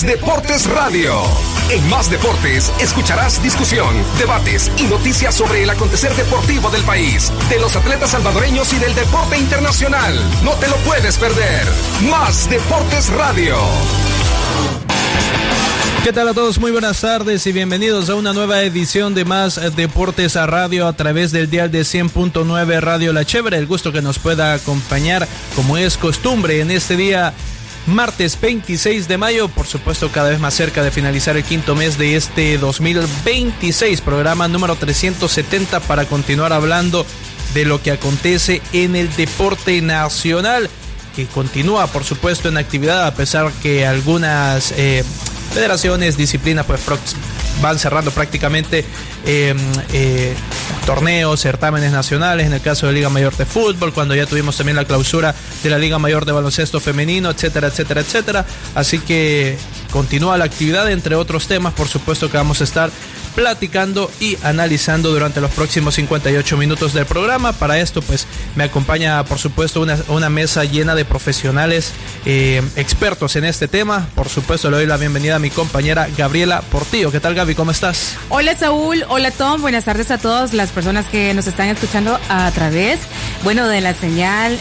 Más Deportes Radio. En Más Deportes escucharás discusión, debates y noticias sobre el acontecer deportivo del país, de los atletas salvadoreños y del deporte internacional. No te lo puedes perder. Más Deportes Radio. ¿Qué tal a todos? Muy buenas tardes y bienvenidos a una nueva edición de Más Deportes a Radio a través del dial de 100.9 Radio La Chévere. El gusto que nos pueda acompañar, como es costumbre, en este día martes 26 de mayo, por supuesto cada vez más cerca de finalizar el quinto mes de este 2026, programa número 370 para continuar hablando de lo que acontece en el deporte nacional, que continúa por supuesto en actividad a pesar que algunas federaciones, disciplinas pues van cerrando prácticamente torneos, certámenes nacionales, en el caso de Liga Mayor de Fútbol, cuando ya tuvimos también la clausura de la Liga Mayor de Baloncesto Femenino, etcétera, etcétera, etcétera. Así que continúa la actividad, entre otros temas, por supuesto que vamos a estar platicando y analizando durante los próximos 58 minutos del programa. Para esto pues me acompaña por supuesto una mesa llena de profesionales expertos en este tema. Por supuesto le doy la bienvenida a mi compañera Gabriela Portillo. ¿Qué tal, Gaby? ¿Cómo estás? Hola, Saúl. Hola, Tom. Buenas tardes a todas las personas que nos están escuchando a través, de la señal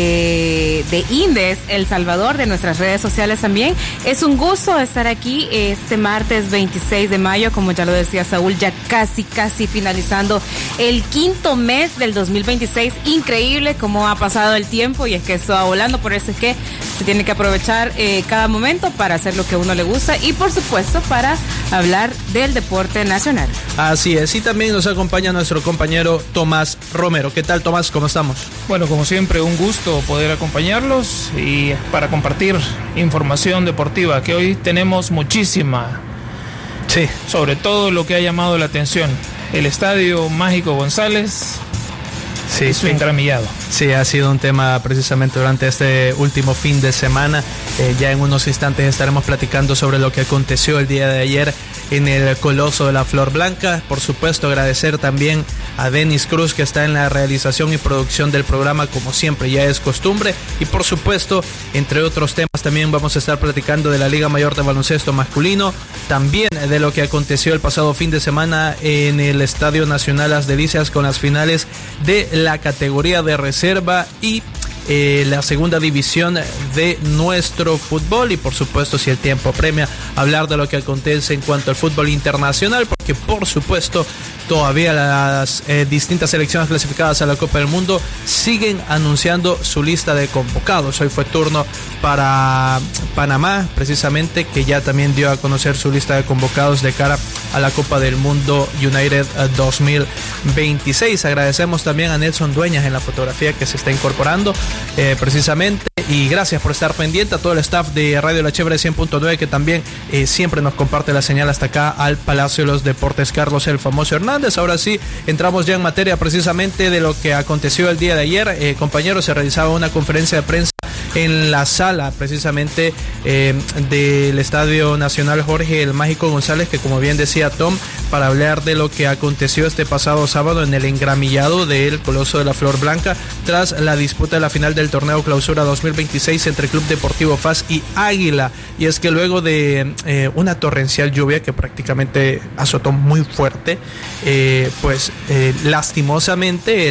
de Indes El Salvador, de nuestras redes sociales también. Es un gusto estar aquí este martes 26 de mayo, como ya lo decía Saúl, ya casi finalizando el quinto mes del 2026. Increíble cómo ha pasado el tiempo, y es que esto va volando. Por eso es que se tiene que aprovechar cada momento para hacer lo que a uno le gusta y por supuesto para hablar del deporte nacional. Así es, y también nos acompaña nuestro compañero Tomás Romero. ¿Qué tal, Tomás? ¿Cómo estamos? Bueno, como siempre, un gusto poder acompañarlos y para compartir información deportiva, que hoy tenemos muchísima. Sí. Sobre todo lo que ha llamado la atención, el Estadio Mágico González. Sí, su engramillado. Sí, ha sido un tema precisamente durante este último fin de semana. Ya en unos instantes estaremos platicando sobre lo que aconteció el día de ayer en el Coloso de la Flor Blanca. Por supuesto, agradecer también a Denis Cruz, que está en la realización y producción del programa, como siempre ya es costumbre. Y por supuesto, entre otros temas, también vamos a estar platicando de la Liga Mayor de Baloncesto Masculino, también de lo que aconteció el pasado fin de semana en el Estadio Nacional Las Delicias con las finales de la categoría de reserva y la segunda división de nuestro fútbol. Y por supuesto, si el tiempo premia, hablar de lo que acontece en cuanto al fútbol internacional, porque por supuesto todavía las distintas selecciones clasificadas a la Copa del Mundo siguen anunciando su lista de convocados. Hoy fue turno para Panamá, precisamente, que ya también dio a conocer su lista de convocados de cara a la Copa del Mundo United 2026. Agradecemos también a Nelson Dueñas en la fotografía que se está incorporando precisamente, y gracias por estar pendiente a todo el staff de Radio La Chévere 100.9, que también siempre nos comparte la señal hasta acá al Palacio de los Deportes Carlos el Famoso Hernández. Ahora sí, entramos ya en materia precisamente de lo que aconteció el día de ayer. Compañeros, se realizaba una conferencia de prensa en la sala precisamente del Estadio Nacional Jorge el Mágico González, que como bien decía Tom, para hablar de lo que aconteció este pasado sábado en el engramillado del Coloso de la Flor Blanca tras la disputa de la final del torneo Clausura 2026 entre Club Deportivo FAS y Águila. Y es que luego de una torrencial lluvia que prácticamente azotó muy fuerte, lastimosamente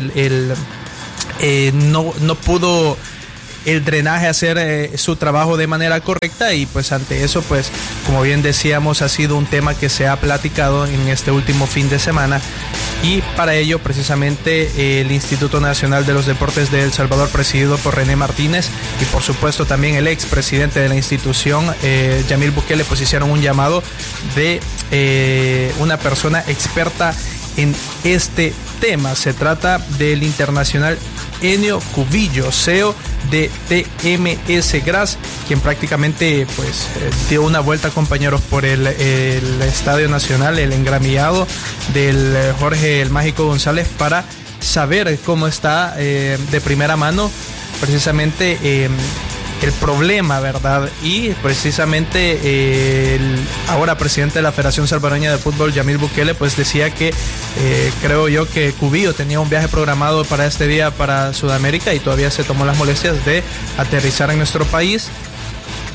no pudo el drenaje hacer su trabajo de manera correcta, y pues ante eso, pues como bien decíamos, ha sido un tema que se ha platicado en este último fin de semana, y para ello precisamente el Instituto Nacional de los Deportes de El Salvador, presidido por René Martínez, y por supuesto también el expresidente de la institución, Yamil Bukele, pues hicieron un llamado de una persona experta en este tema. Se trata del internacional Enio Cubillo, CEO de TMS Gras, quien prácticamente pues dio una vuelta, compañeros, por el Estadio Nacional, el engramillado del Jorge el Mágico González, para saber cómo está de primera mano precisamente el problema, ¿verdad? Y precisamente el ahora presidente de la Federación Salvadoreña de Fútbol, Yamil Bukele, pues decía que creo yo que Cubillo tenía un viaje programado para este día para Sudamérica, y todavía se tomó las molestias de aterrizar en nuestro país.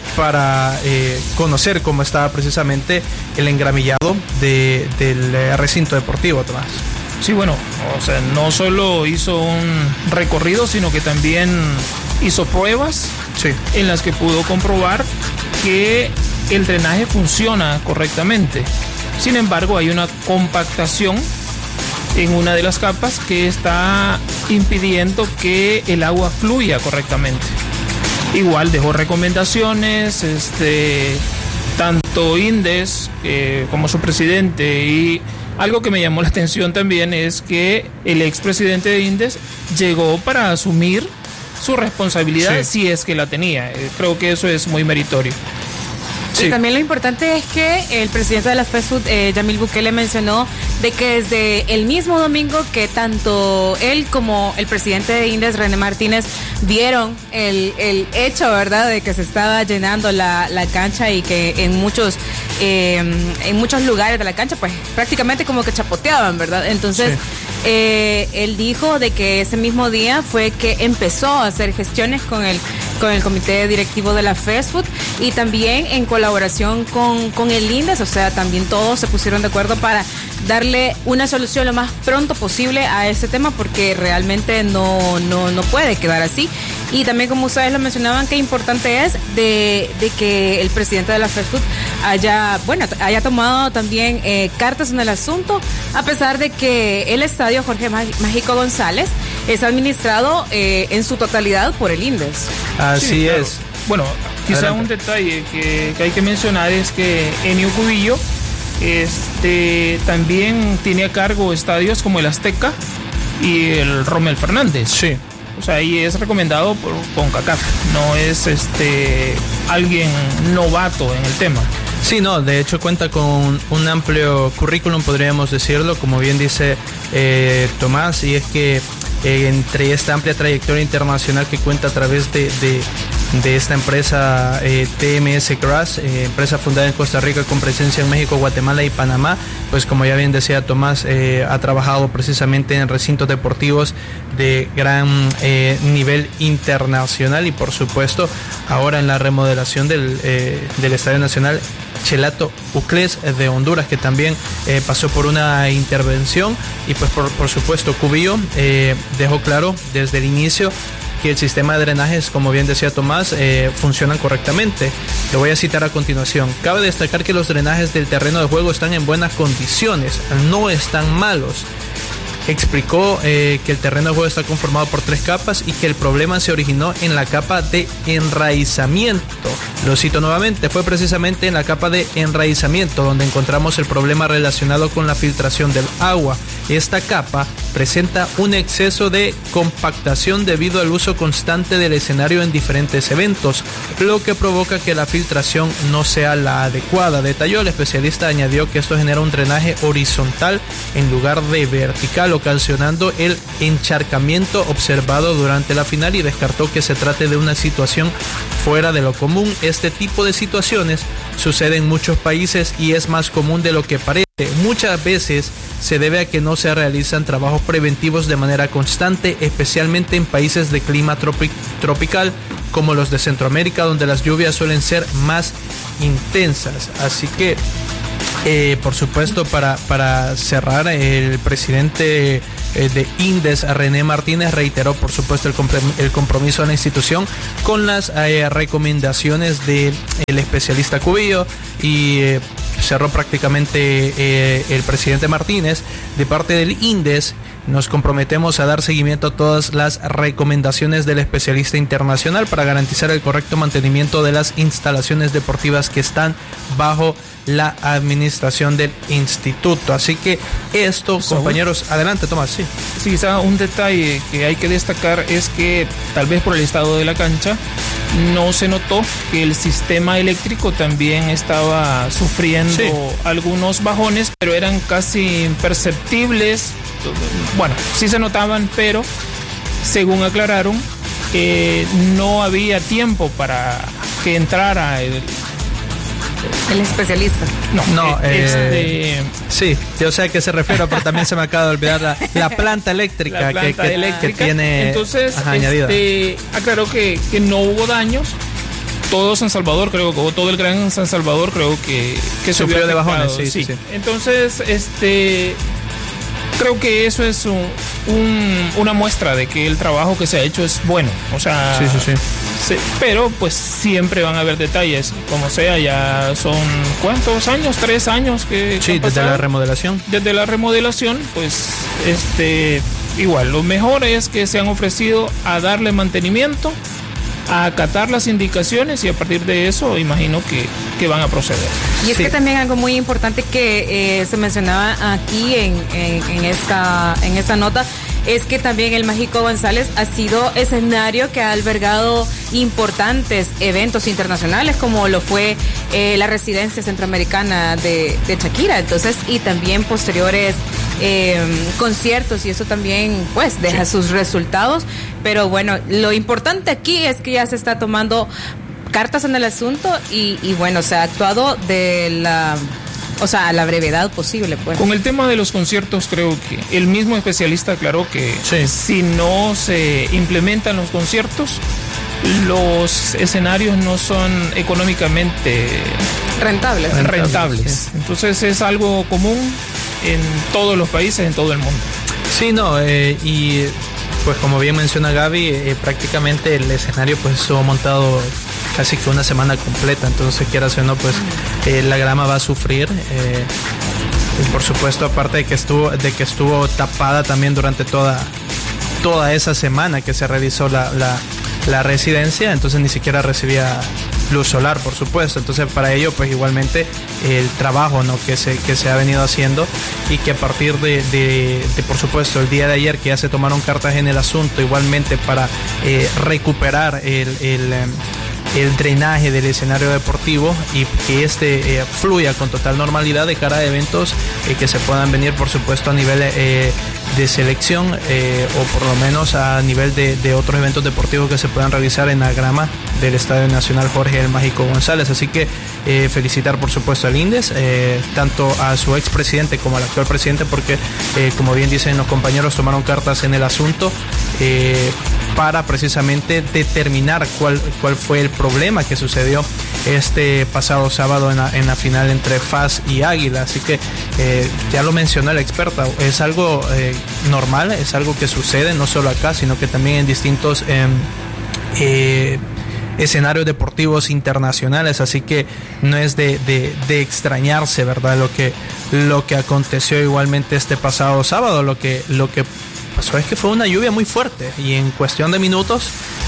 para conocer cómo estaba precisamente el engramillado del recinto deportivo, Tomás. Sí, bueno, o sea, no solo hizo un recorrido, sino que también hizo pruebas en las que pudo comprobar que el drenaje funciona correctamente. Sin embargo, hay una compactación en una de las capas que está impidiendo que el agua fluya correctamente. Igual dejó recomendaciones, tanto Indes como su presidente, y algo que me llamó la atención también es que el expresidente de Indes llegó para asumir su responsabilidad, si es que la tenía. Creo que eso es muy meritorio. Sí. Y también lo importante es que el presidente de la FESFUT, Yamil Bukele, mencionó de que desde el mismo domingo que tanto él como el presidente de Indes, René Martínez, vieron el hecho, ¿verdad?, de que se estaba llenando la cancha y que en muchos lugares de la cancha, pues prácticamente como que chapoteaban, ¿verdad? Entonces, él dijo de que ese mismo día fue que empezó a hacer gestiones con el comité directivo de la FESFUT y también en colaboración con el INDES, o sea, también todos se pusieron de acuerdo para darle una solución lo más pronto posible a este tema, porque realmente no puede quedar así. Y también, como ustedes lo mencionaban, qué importante es de que el presidente de la FESFUT haya tomado también cartas en el asunto, a pesar de que el estadio Jorge Mágico González es administrado en su totalidad por el INDES. Así es. Claro. Bueno, quizá un detalle que hay que mencionar es que Enio Cubillo también tiene a cargo estadios como el Azteca y el Rommel Fernández. Sí. O sea, ahí es recomendado por CONCACAF, no es alguien novato en el tema. Sí, no, de hecho cuenta con un amplio currículum, podríamos decirlo, como bien dice Tomás, y es que entre esta amplia trayectoria internacional que cuenta a través de esta empresa TMS Grass, empresa fundada en Costa Rica con presencia en México, Guatemala y Panamá, pues como ya bien decía Tomás, ha trabajado precisamente en recintos deportivos de gran nivel internacional y por supuesto ahora en la remodelación del Estadio Nacional Chelato Uclés de Honduras, que también pasó por una intervención, y pues por supuesto Cubillo dejó claro desde el inicio que el sistema de drenajes, como bien decía Tomás, funcionan correctamente. Lo voy a citar a continuación. Cabe destacar que los drenajes del terreno de juego están en buenas condiciones, no están malos. Explicó que el terreno de juego está conformado por 3 capas y que el problema se originó en la capa de enraizamiento. Lo cito nuevamente, fue precisamente en la capa de enraizamiento donde encontramos el problema relacionado con la filtración del agua. Esta capa presenta un exceso de compactación debido al uso constante del escenario en diferentes eventos, lo que provoca que la filtración no sea la adecuada. Detalló el especialista, añadió que esto genera un drenaje horizontal en lugar de vertical, ocasionando el encharcamiento observado durante la final, y descartó que se trate de una situación fuera de lo común. Este tipo de situaciones sucede en muchos países y es más común de lo que parece. Muchas veces se debe a que no se realizan trabajos preventivos de manera constante, especialmente en países de clima tropical como los de Centroamérica, donde las lluvias suelen ser más intensas. Así que por supuesto, para cerrar, el presidente de Indes, René Martínez, reiteró por supuesto el compromiso de la institución con las recomendaciones del especialista Cubillo, y cerró prácticamente el presidente Martínez: de parte del Indes nos comprometemos a dar seguimiento a todas las recomendaciones del especialista internacional para garantizar el correcto mantenimiento de las instalaciones deportivas que están bajo la administración del instituto. Así que esto, compañeros, adelante, Tomás. Sí, quizá un detalle que hay que destacar es que tal vez por el estado de la cancha no se notó que el sistema eléctrico también estaba sufriendo algunos bajones, pero eran casi imperceptibles. Bueno, sí se notaban, pero según aclararon, no había tiempo para que entrara el especialista. Sí, yo sé a qué se refiere, pero también se me acaba de olvidar la planta eléctrica, que tiene. Entonces, aclaró que no hubo daños, todo San Salvador, creo que todo el Gran San Salvador creo que sufrió de bajones. Sí. Entonces, creo que eso es una muestra de que el trabajo que se ha hecho es bueno. O sea, sí, pero pues siempre van a haber detalles, como sea. Ya son ¿cuántos años? 3 años que desde la remodelación. Desde la remodelación, pues igual lo mejor es que se han ofrecido a darle mantenimiento, a acatar las indicaciones, y a partir de eso imagino que van a proceder. Y es que también algo muy importante que se mencionaba aquí en esta nota es que también el Mágico González ha sido escenario que ha albergado importantes eventos internacionales, como lo fue la residencia centroamericana de Shakira, entonces, y también posteriores conciertos, y eso también pues deja sus resultados. Pero bueno, lo importante aquí es que ya se está tomando cartas en el asunto y bueno, se ha actuado a la brevedad posible, pues. Con el tema de los conciertos, creo que el mismo especialista aclaró que si no se implementan los conciertos, los escenarios no son económicamente rentables. Sí. Entonces es algo común en todos los países, en todo el mundo. Sí, y pues como bien menciona Gaby, prácticamente el escenario pues estuvo montado casi que una semana completa, entonces quieras o no, pues la grama va a sufrir. Y por supuesto, aparte de que estuvo tapada también durante toda esa semana que se realizó la residencia, entonces ni siquiera recibía luz solar, por supuesto. Entonces para ello pues igualmente el trabajo, ¿no?, que se ha venido haciendo, y que a partir de por supuesto el día de ayer, que ya se tomaron cartas en el asunto igualmente para recuperar el drenaje del escenario deportivo y que fluya con total normalidad de cara a eventos que se puedan venir, por supuesto, a nivel de selección o por lo menos a nivel de otros eventos deportivos que se puedan realizar en la grama del Estadio Nacional Jorge el Mágico González. Así que felicitar por supuesto al INDES, tanto a su expresidente como al actual presidente, porque como bien dicen los compañeros, tomaron cartas en el asunto para precisamente determinar cuál fue el problema que sucedió este pasado sábado en la final entre FAS y Águila. Así que ya lo mencionó el experto, es algo normal, es algo que sucede no solo acá, sino que también en distintos escenarios deportivos internacionales. Así que no es de extrañarse, ¿verdad?, lo que aconteció igualmente este pasado sábado. Lo que pasó es que fue una lluvia muy fuerte y en cuestión de minutos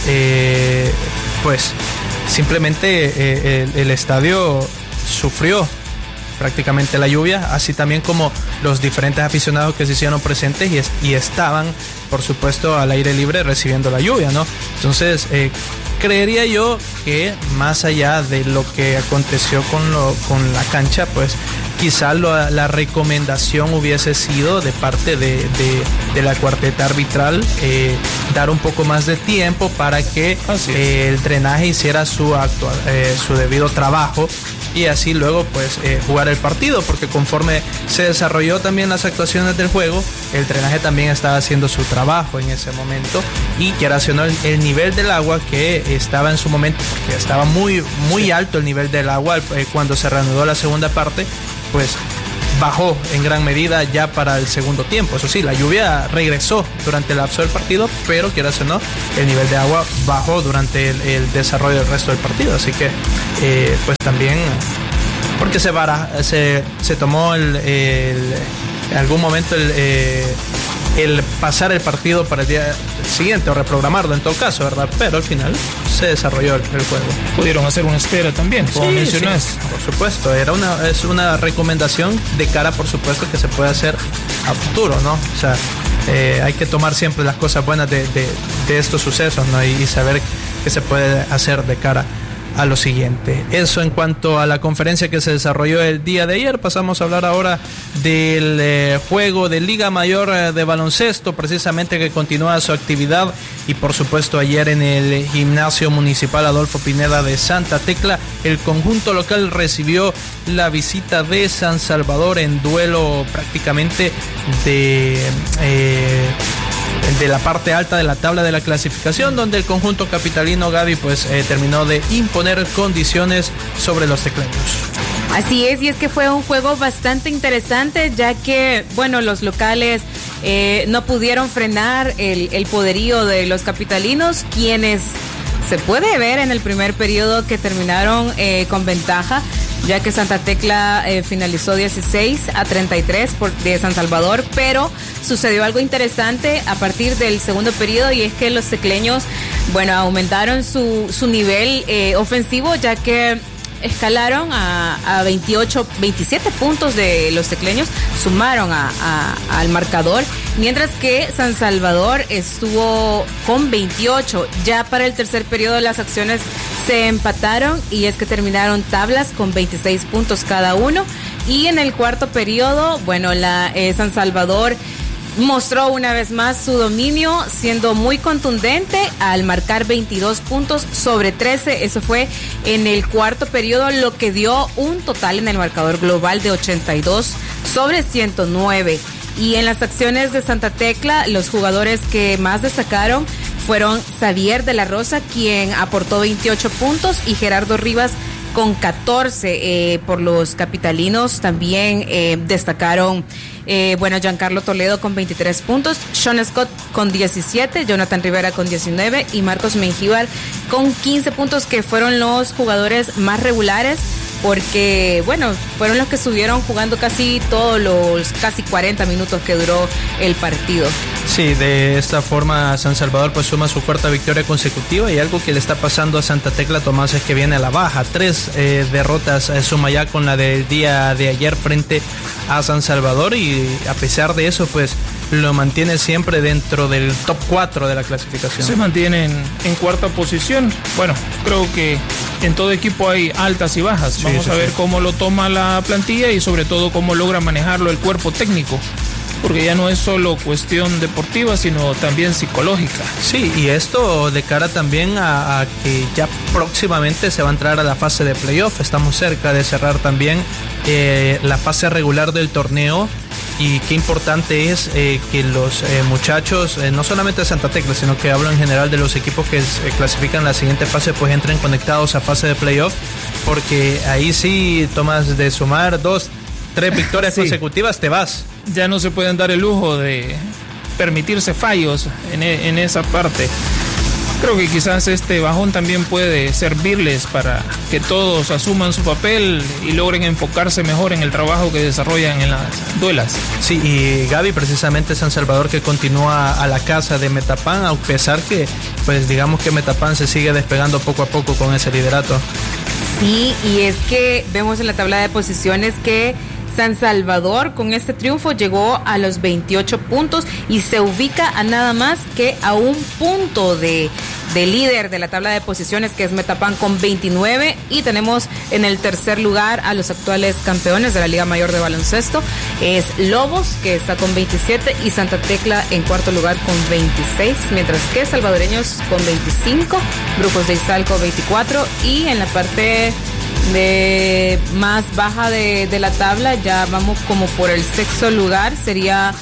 pues simplemente el estadio sufrió prácticamente la lluvia, así también como los diferentes aficionados que se hicieron presentes y estaban, por supuesto, al aire libre recibiendo la lluvia, ¿no? Entonces creería yo que más allá de lo que aconteció con la cancha, pues quizá la recomendación hubiese sido de parte de la cuarteta arbitral dar un poco más de tiempo para que el drenaje hiciera su debido trabajo, y así luego pues jugar el partido, porque conforme se desarrolló también las actuaciones del juego, el drenaje también estaba haciendo su trabajo en ese momento, y quieras o no, el nivel del agua que estaba en su momento, porque estaba muy alto el nivel del agua cuando se reanudó la segunda parte, pues bajó en gran medida ya para el segundo tiempo. Eso sí, la lluvia regresó durante el lapso del partido, pero quieras o no, el nivel de agua bajó durante el desarrollo del resto del partido. Así que pues también, porque se tomó en algún momento el pasar el partido para el día siguiente o reprogramarlo en todo caso, ¿verdad? Pero al final se desarrolló el juego. Pudieron hacer una espera también, como mencionas. Sí, por supuesto, es una recomendación de cara, por supuesto, que se puede hacer a futuro, ¿no? O sea, hay que tomar siempre las cosas buenas de estos sucesos, ¿no? Y saber qué se puede hacer de cara a lo siguiente. Eso en cuanto a la conferencia que se desarrolló el día de ayer. Pasamos a hablar ahora del juego de Liga Mayor de baloncesto, precisamente, que continúa su actividad, y por supuesto ayer en el Gimnasio Municipal Adolfo Pineda de Santa Tecla, el conjunto local recibió la visita de San Salvador en duelo prácticamente de la parte alta de la tabla de la clasificación, donde el conjunto capitalino, Gaby, pues terminó de imponer condiciones sobre los tecleños. Así es, y es que fue un juego bastante interesante, ya que, bueno, los locales no pudieron frenar el poderío de los capitalinos, quienes se puede ver en el primer periodo que terminaron con ventaja, ya que Santa Tecla finalizó 16-33 de San Salvador, pero sucedió algo interesante a partir del segundo periodo, y es que los tecleños, bueno, aumentaron su nivel ofensivo, ya que escalaron a 27 puntos de los tecleños, sumaron al marcador, mientras que San Salvador estuvo con 28. Ya para el tercer periodo las acciones se empataron, y es que terminaron tablas con 26 puntos cada uno, y en el cuarto periodo, bueno, San Salvador mostró una vez más su dominio, siendo muy contundente al marcar 22 puntos sobre 13. Eso fue en el cuarto periodo, lo que dio un total en el marcador global de 82 sobre 109. Y en las acciones de Santa Tecla, los jugadores que más destacaron fueron Xavier de la Rosa, quien aportó 28 puntos, y Gerardo Rivas con 14. Por los capitalinos también destacaron Giancarlo Toledo con 23 puntos, Sean Scott con 17, Jonathan Rivera con 19 y Marcos Mengíbar con 15 puntos, que fueron los jugadores más regulares, porque, bueno, fueron los que estuvieron jugando casi todos los casi 40 minutos que duró el partido. Sí, de esta forma San Salvador pues suma su cuarta victoria consecutiva, y algo que le está pasando a Santa Tecla, Tomás, es que viene a la baja. 3 derrotas suma ya con la del día de ayer frente a San Salvador, y a pesar de eso pues lo mantiene siempre dentro del top 4 de la clasificación. Se mantiene en cuarta posición. Bueno, creo que en todo equipo hay altas y bajas. Vamos a ver cómo lo toma la plantilla, y sobre todo cómo logra manejarlo el cuerpo técnico, porque ya no es solo cuestión deportiva, sino también psicológica. Sí, y esto de cara también a que ya próximamente se va a entrar a la fase de playoff. Estamos cerca de cerrar también la fase regular del torneo, y qué importante es que los muchachos, no solamente de Santa Tecla, sino que hablo en general de los equipos que clasifican la siguiente fase, pues entren conectados a fase de playoff, porque ahí sí, Tomás, de sumar 2-3 victorias consecutivas, te vas. Ya no se pueden dar el lujo de permitirse fallos en esa parte. Creo que quizás este bajón también puede servirles para que todos asuman su papel y logren enfocarse mejor en el trabajo que desarrollan en las duelas. Sí, y Gaby, precisamente San Salvador que continúa a la casa de Metapan, a pesar que, pues digamos que Metapan se sigue despegando poco a poco con ese liderato. Sí, y es que vemos en la tabla de posiciones que San Salvador con este triunfo llegó a los 28 puntos y se ubica a nada más que a un punto de líder de la tabla de posiciones, que es Metapan con 29, y tenemos en el tercer lugar a los actuales campeones de la Liga Mayor de Baloncesto, es Lobos, que está con 27, y Santa Tecla en cuarto lugar con 26, mientras que salvadoreños con 25, Brujos de Izalco 24, y en la parte de más baja de la tabla, ya vamos como por el sexto lugar, sería,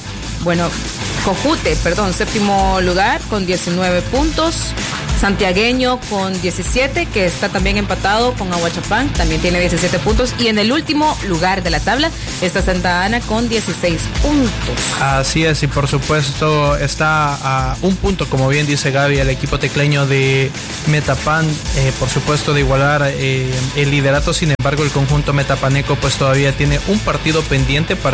Cojute, séptimo lugar con 19 puntos, Santiagueño con 17, que está también empatado con Aguachapán, también tiene 17 puntos, y en el último lugar de la tabla está Santa Ana con 16 puntos. Así es, y por supuesto está a un punto, como bien dice Gaby, el equipo tecleño de Metapan, por supuesto de igualar el liderato. Sin embargo, el conjunto metapaneco pues todavía tiene un partido pendiente para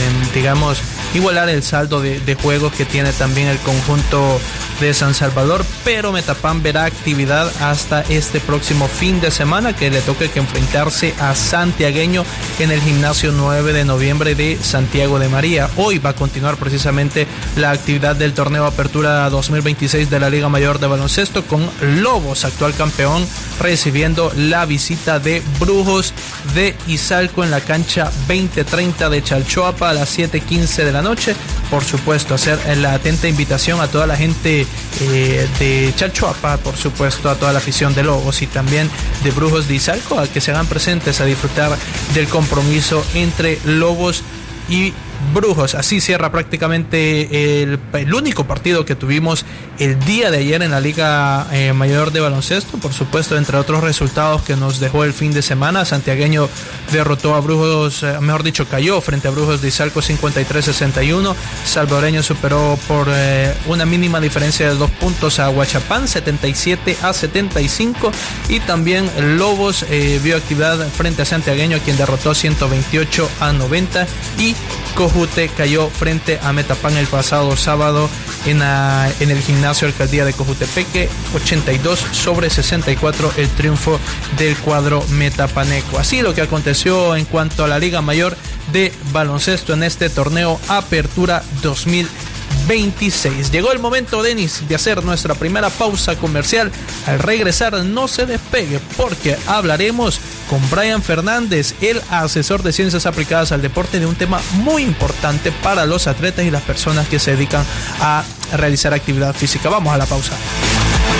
igualar el saldo de juegos que tiene también el conjunto de San Salvador, pero Metapan verá actividad hasta este próximo fin de semana, que le toca que enfrentarse a Santiagueño en el gimnasio 9 de noviembre de Santiago de María. Hoy va a continuar precisamente la actividad del torneo Apertura 2026 de la Liga Mayor de Baloncesto, con Lobos, actual campeón, recibiendo la visita de Brujos de Izalco en la cancha 2030 de Chalchuapa a las 7:15 de la noche. Por supuesto, hacer la atenta invitación a toda la gente de Chalchuapa, por supuesto a toda la afición de Lobos y también de Brujos de Izalco, a que se hagan presentes a disfrutar del compromiso entre Lobos y Brujos. Así cierra prácticamente el único partido que tuvimos el día de ayer en la Liga Mayor de Baloncesto. Por supuesto, entre otros resultados que nos dejó el fin de semana, Santiagueño derrotó a Brujos, cayó frente a Brujos de Izalco 53-61. Salvadoreño superó por una mínima diferencia de 2 puntos a Huachapán 77-75, y también Lobos vio actividad frente a Santiagueño, quien derrotó 128-90, y Cojute cayó frente a Metapán el pasado sábado en el gimnasio Alcaldía de Cojutepeque, 82-64 el triunfo del cuadro metapaneco. Así lo que aconteció en cuanto a la Liga Mayor de Baloncesto en este torneo Apertura 2026. Llegó el momento, Denis, de hacer nuestra primera pausa comercial. Al regresar, no se despegue, porque hablaremos con Brian Fernández, el asesor de ciencias aplicadas al deporte, de un tema muy importante para los atletas y las personas que se dedican a realizar actividad física. Vamos a la pausa.